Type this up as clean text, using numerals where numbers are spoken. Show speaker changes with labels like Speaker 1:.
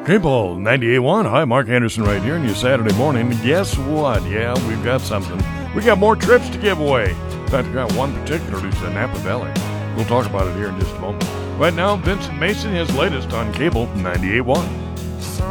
Speaker 1: Cable 98.1. Hi, Mark Anderson right here on your Saturday morning. Guess what? Yeah, we've got something. We got more trips to give away. In fact, we got one particular who's in Napa Valley. We'll talk about it here in just a moment. Right now, Vincent Mason, his latest on Cable 98.1.